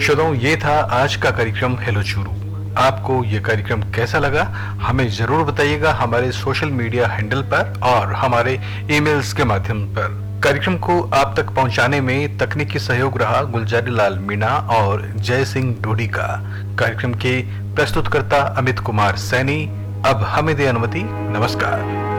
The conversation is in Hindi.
श्रोताओं, ये था आज का कार्यक्रम हेलो चूरू। आपको ये कार्यक्रम कैसा लगा हमें जरूर बताइएगा हमारे सोशल मीडिया हैंडल पर और हमारे ईमेल्स के माध्यम पर। कार्यक्रम को आप तक पहुंचाने में तकनीकी सहयोग रहा गुलजारी लाल मीणा और जय सिंह ढोडी का। कार्यक्रम के प्रस्तुतकर्ता अमित कुमार सैनी। अब हमें दे अनुमति। नमस्कार।